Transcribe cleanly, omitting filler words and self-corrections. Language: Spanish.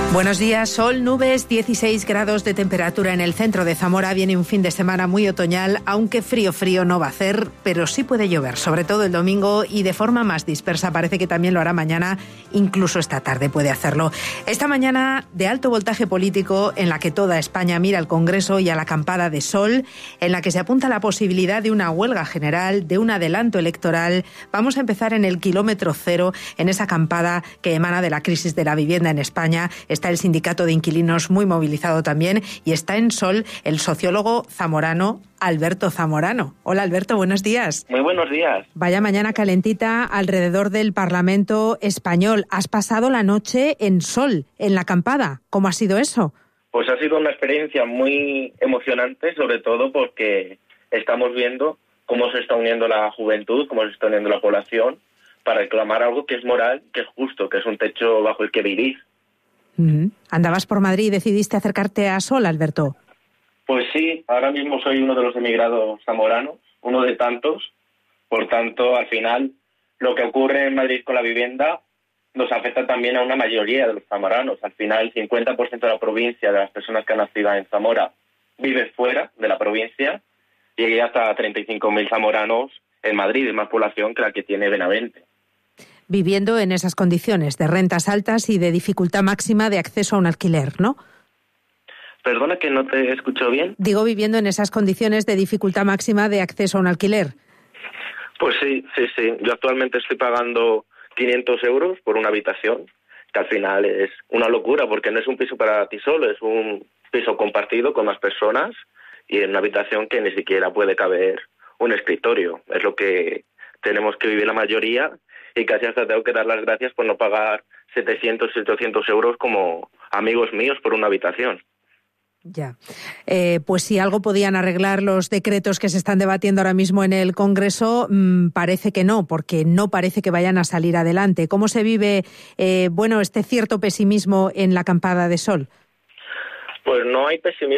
Buenos días, sol, nubes, 16 grados de temperatura en el centro de Zamora. Viene un fin de semana muy otoñal, aunque frío no va a hacer, pero sí puede llover, sobre todo el domingo y de forma más dispersa. Parece que también lo hará mañana, incluso esta tarde puede hacerlo. Esta mañana de alto voltaje político en la que toda España mira al Congreso y a la acampada de sol, en la que se apunta la posibilidad de una huelga general, de un adelanto electoral. Vamos a empezar en el kilómetro cero, en esa acampada que emana de la crisis de la vivienda en España. Está el sindicato de inquilinos muy movilizado también y está en sol el sociólogo zamorano Alberto Zamorano. Hola Alberto, buenos días. Muy buenos días. Vaya mañana calentita alrededor del Parlamento español. Has pasado la noche en sol, en la acampada. ¿Cómo ha sido eso? Pues ha sido una experiencia muy emocionante, sobre todo porque estamos viendo cómo se está uniendo la juventud, cómo se está uniendo la población para reclamar algo que es moral, que es justo, que es un techo bajo el que vivir. ¿Andabas por Madrid y decidiste acercarte a Sol, Alberto? Pues sí, ahora mismo soy uno de los emigrados zamoranos, uno de tantos. Por tanto, al final, lo que ocurre en Madrid con la vivienda nos afecta también a una mayoría de los zamoranos. Al final, el 50% de la provincia, de las personas que han nacido en Zamora, vive fuera de la provincia y hay hasta 35.000 zamoranos en Madrid, es más población que la que tiene Benavente. Viviendo en esas condiciones de rentas altas y de dificultad máxima de acceso a un alquiler, ¿no? Perdona que no te escucho bien. Digo, viviendo en esas condiciones de dificultad máxima de acceso a un alquiler. Pues sí. Yo actualmente estoy pagando 500 euros por una habitación, que al final es una locura porque no es un piso para ti solo, es un piso compartido con más personas y en una habitación que ni siquiera puede caber un escritorio. Es lo que tenemos que vivir la mayoría. Y casi hasta tengo que dar las gracias por no pagar 700, 800 euros como amigos míos por una habitación. Ya. Pues si algo podían arreglar los decretos que se están debatiendo ahora mismo en el Congreso, parece que no, porque no parece que vayan a salir adelante. ¿Cómo se vive, este cierto pesimismo en la acampada de Sol? Pues no hay pesimismo.